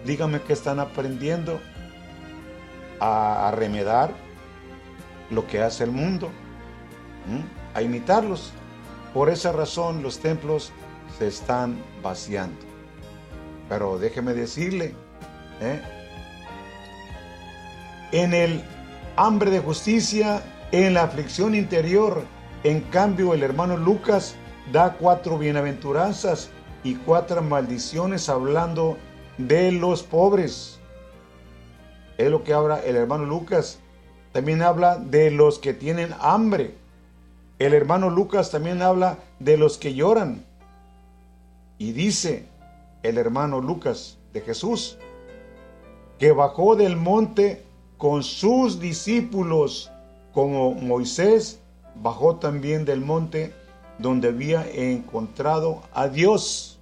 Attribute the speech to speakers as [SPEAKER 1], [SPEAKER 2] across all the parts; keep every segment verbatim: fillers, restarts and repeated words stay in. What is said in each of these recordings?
[SPEAKER 1] dígame que están aprendiendo a, a remedar lo que hace el mundo, ¿m? a imitarlos. Por esa razón los templos se están vaciando. Pero déjeme decirle, ¿eh? en el hambre de justicia, en la aflicción interior, en cambio el hermano Lucas da cuatro bienaventuranzas y cuatro maldiciones hablando de los pobres. Es lo que habla el hermano Lucas. También habla de los que tienen hambre. El hermano Lucas también habla de los que lloran. Y dice el hermano Lucas de Jesús que bajó del monte con sus discípulos, como Moisés bajó también del monte donde había encontrado a Dios.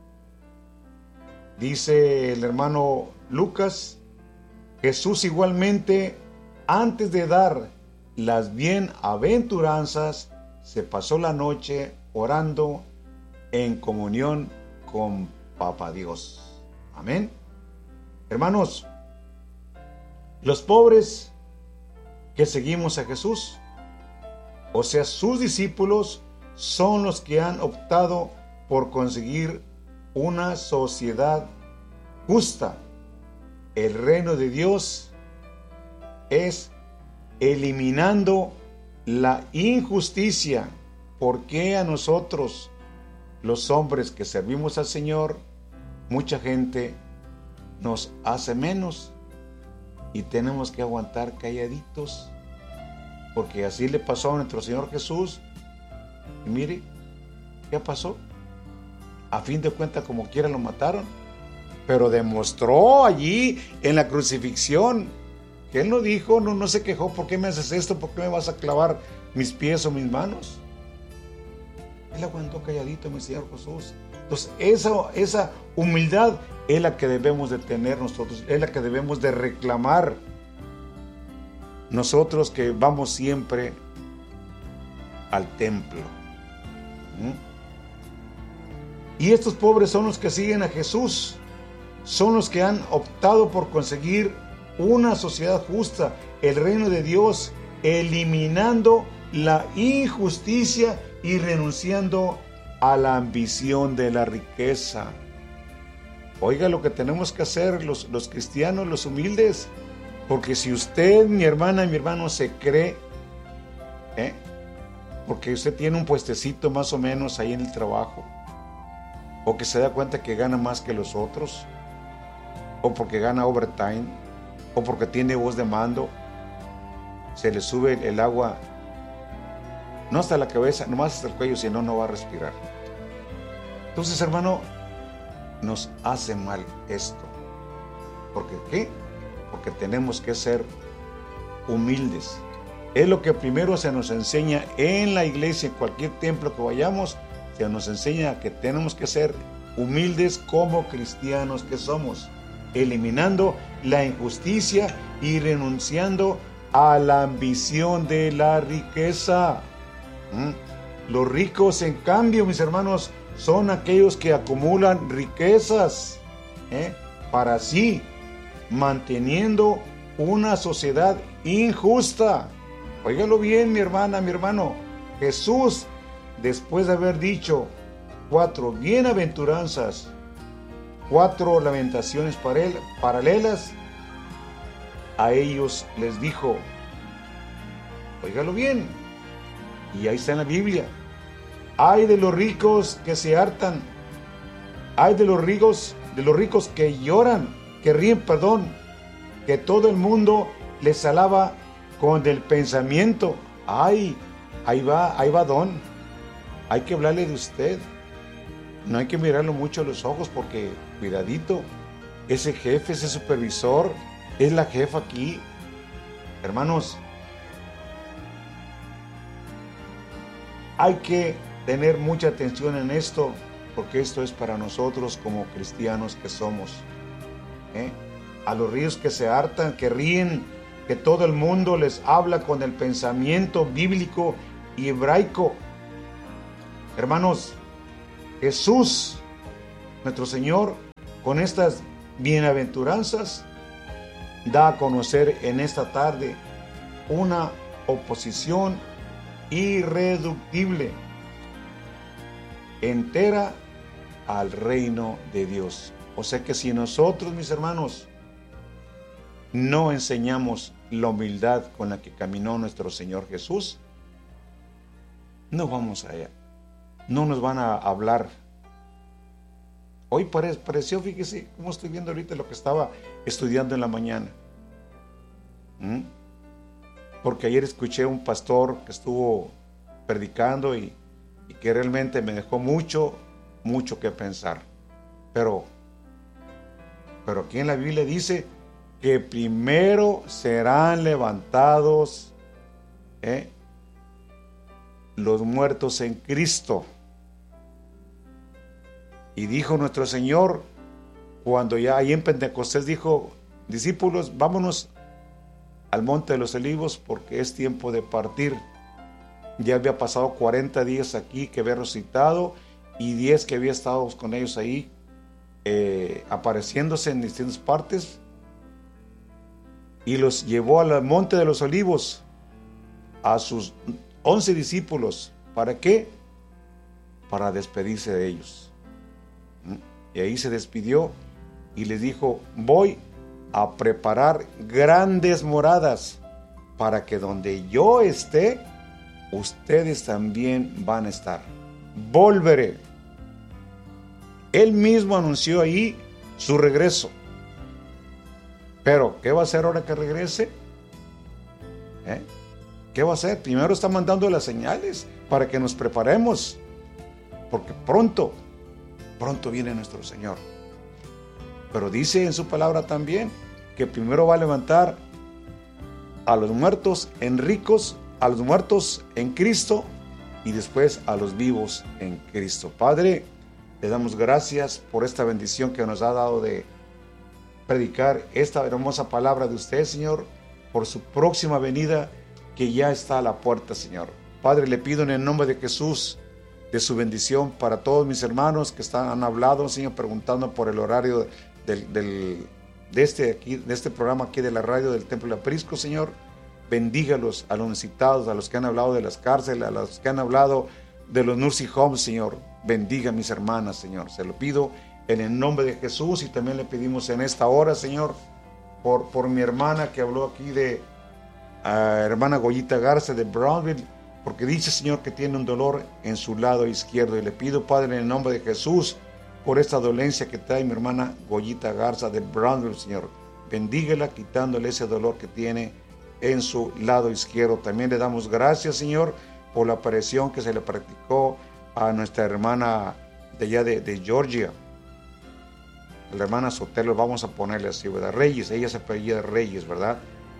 [SPEAKER 1] Dice el hermano Lucas, Jesús igualmente, antes de dar las bienaventuranzas, se pasó la noche orando en comunión con Papá Dios. Amén. Hermanos, los pobres que seguimos a Jesús, o sea, sus discípulos, son los que han optado por conseguir una sociedad justa. El reino de Dios es eliminando la injusticia. ¿Por qué a nosotros, los hombres que servimos al Señor, mucha gente nos hace menos y tenemos que aguantar calladitos? Porque así le pasó a nuestro Señor Jesús. Y mire, ¿qué pasó? A fin de cuentas, como quiera lo mataron, pero demostró allí en la crucifixión que Él no dijo, no, no se quejó, ¿por qué me haces esto? ¿Por qué me vas a clavar mis pies o mis manos? Él aguantó calladito, mi Señor Jesús. Entonces, esa, esa humildad es la que debemos de tener nosotros, es la que debemos de reclamar nosotros que vamos siempre al templo. ¿Mm? Y estos pobres son los que siguen a Jesús, son los que han optado por conseguir una sociedad justa, el reino de Dios, eliminando la injusticia y renunciando a la ambición de la riqueza. Oiga lo que tenemos que hacer los, los cristianos, los humildes, porque si usted, mi hermana, mi hermano, se cree, ¿eh? porque usted tiene un puestecito más o menos ahí en el trabajo, o que se da cuenta que gana más que los otros, o porque gana overtime, o porque tiene voz de mando, se le sube el agua, no hasta la cabeza, nomás hasta el cuello, si no, no va a respirar. Entonces, hermano, nos hace mal esto. ¿Por qué? Porque tenemos que ser humildes. Es lo que primero se nos enseña en la iglesia, en cualquier templo que vayamos, se nos enseña que tenemos que ser humildes como cristianos que somos, eliminando la injusticia y renunciando a la ambición de la riqueza. ¿Mm? Los ricos, en cambio, mis hermanos, son aquellos que acumulan riquezas, ¿eh? para sí, manteniendo una sociedad injusta. Óigalo bien, mi hermana, mi hermano. Jesús, después de haber dicho cuatro bienaventuranzas, cuatro lamentaciones paralelas, a ellos les dijo, óigalo bien, y ahí está en la Biblia, ay de los ricos que se hartan, ay de los ricos, de los ricos que lloran, que ríen, perdón, que todo el mundo les alaba con el pensamiento. Ay, ahí va, ahí va don, hay que hablarle de usted, no hay que mirarlo mucho a los ojos porque, cuidadito, ese jefe, ese supervisor, es la jefa aquí. Hermanos, hay que tener mucha atención en esto, porque esto es para nosotros como cristianos que somos. ¿Eh? A los ríos que se hartan, que ríen, que todo el mundo les habla con el pensamiento bíblico y hebraico. Hermanos, Jesús, nuestro Señor, con estas bienaventuranzas, da a conocer en esta tarde una oposición irreductible, entera al reino de Dios. O sea que si nosotros, mis hermanos, no enseñamos la humildad con la que caminó nuestro Señor Jesús, no vamos allá, no nos van a hablar. Hoy pareció, fíjese cómo estoy viendo ahorita lo que estaba estudiando en la mañana. ¿Mm? Porque ayer escuché a un pastor que estuvo predicando y, y que realmente me dejó mucho, mucho que pensar. Pero, pero aquí en la Biblia dice que primero serán levantados ¿eh? los muertos en Cristo. Y dijo nuestro Señor, cuando ya ahí en Pentecostés dijo, discípulos, vámonos al Monte de los Olivos porque es tiempo de partir. Ya había pasado cuarenta días aquí que había resucitado y diez que había estado con ellos ahí, eh, apareciéndose en distintas partes. Y los llevó al Monte de los Olivos a sus once discípulos. ¿Para qué? Para despedirse de ellos. Y ahí se despidió y les dijo, voy a preparar grandes moradas para que donde yo esté, ustedes también van a estar. Volveré. Él mismo anunció ahí su regreso. Pero, ¿qué va a hacer ahora que regrese? ¿Eh? ¿Qué va a hacer? Primero está mandando las señales para que nos preparemos, porque pronto Pronto viene nuestro Señor. Pero dice en su palabra también que primero va a levantar a los muertos en ricos, a los muertos en Cristo y después a los vivos en Cristo. Padre, le damos gracias por esta bendición que nos ha dado de predicar esta hermosa palabra de usted, Señor, por su próxima venida que ya está a la puerta, Señor. Padre, le pido en el nombre de Jesús de su bendición para todos mis hermanos que están, han hablado, Señor, preguntando por el horario del, del, de, este aquí, de este programa aquí de la radio del Templo de Aprisco, Señor. Bendígalos a los necesitados, a los que han hablado de las cárceles, a los que han hablado de los nursing homes, Señor. Bendiga a mis hermanas, Señor. Se lo pido en el nombre de Jesús y también le pedimos en esta hora, Señor, por, por mi hermana que habló aquí de uh, hermana Goyita Garza de Brownville, porque dice, Señor, que tiene un dolor en su lado izquierdo. Y le pido, Padre, en el nombre de Jesús, por esta dolencia que trae mi hermana Goyita Garza de Brownville, Señor. Bendíguela quitándole ese dolor que tiene en su lado izquierdo. También le damos gracias, Señor, por la operación que se le practicó a nuestra hermana de allá de, de Georgia. La hermana Sotelo, vamos a ponerle así, ¿verdad? Reyes, ella se apellida Reyes, ¿verdad?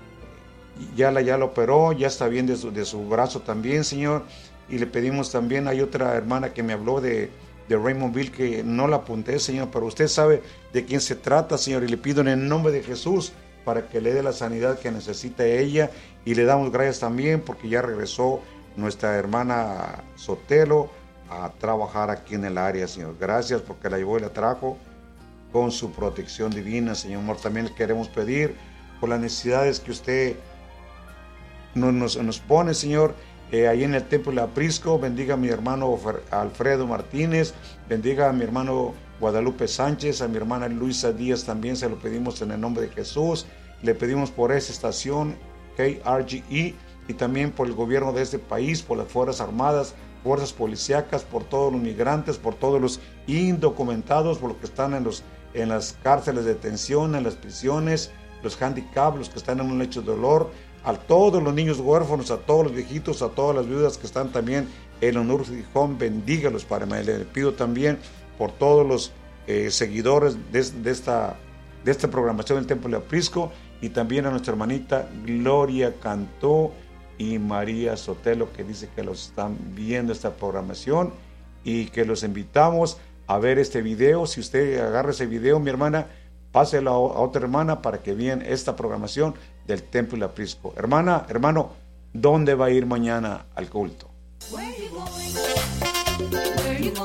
[SPEAKER 1] Ya la, ya la operó, ya está bien de su, de su brazo también, Señor. Y le pedimos también, hay otra hermana que me habló de, de Raymondville, que no la apunté, Señor, pero usted sabe de quién se trata, Señor. Y le pido en el nombre de Jesús para que le dé la sanidad que necesita ella. Y le damos gracias también porque ya regresó nuestra hermana Sotelo a trabajar aquí en el área, Señor. Gracias porque la llevó y la trajo con su protección divina, Señor. También le queremos pedir por las necesidades que usted Nos, nos, nos pone, Señor, eh, ahí en el Templo de Aprisco. Bendiga a mi hermano Alfredo Martínez, bendiga a mi hermano Guadalupe Sánchez, a mi hermana Luisa Díaz también, se lo pedimos en el nombre de Jesús. Le pedimos por esta estación K R G E y también por el gobierno de este país, por las Fuerzas Armadas, fuerzas policíacas, por todos los migrantes, por todos los indocumentados, por los que están en, los, en las cárceles de detención, en las prisiones, los handicaps, los que están en un lecho de dolor, a todos los niños huérfanos, a todos los viejitos, a todas las viudas que están también en el nursing home, bendígalos, Padre. Le pido también por todos los eh, seguidores de, de, esta, de esta programación del Templo de Aprisco y también a nuestra hermanita Gloria Cantó y María Sotelo, que dice que los están viendo esta programación y que los invitamos a ver este video. Si usted agarra ese video, mi hermana, páselo a otra hermana para que vean esta programación del Templo de Aprisco. Hermana, hermano, ¿dónde va a ir mañana al culto?
[SPEAKER 2] Templo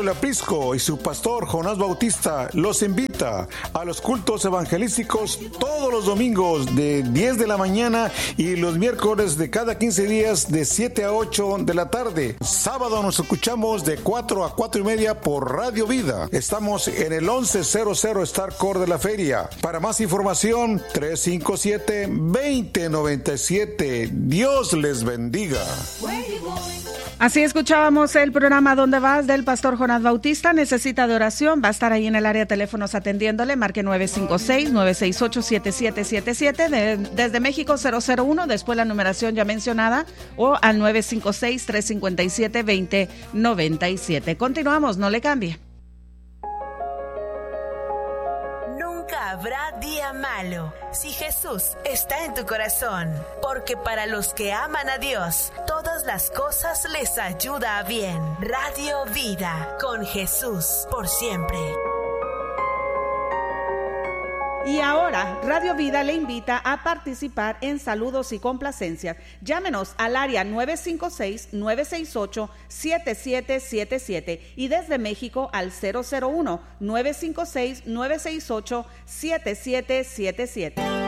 [SPEAKER 1] Samuel Aprisco y su pastor Jonás Bautista los invita a los cultos evangelísticos todos los domingos de diez de la mañana y los miércoles de cada quince días de siete a ocho de la tarde. Sábado nos escuchamos de cuatro a cuatro y media por Radio Vida. Estamos en el once cero cero Star Core de la Feria. Para más información, tres cinco siete, dos cero nueve siete. Dios les bendiga.
[SPEAKER 2] Así escuchábamos el programa ¿Dónde vas? Del pastor Jonás Bautista. Necesita de oración, va a estar ahí en el área de teléfonos atendiéndole. Marque nueve cinco seis, nueve seis ocho, siete siete siete siete, de, desde México cero cero uno, después la numeración ya mencionada, o al nueve cinco seis, tres cinco siete, dos cero nueve siete. Continuamos, no le cambie.
[SPEAKER 3] Nunca habrá día malo si Jesús está en tu corazón, porque para los que aman a Dios, todas las cosas les ayuda a bien. Radio Vida, con Jesús por siempre.
[SPEAKER 2] Y ahora, Radio Vida le invita a participar en saludos y complacencias. Llámenos al área nueve cinco seis, nueve seis ocho, siete siete siete siete y desde México al cero cero uno, nueve cinco seis, nueve seis ocho, siete siete siete siete.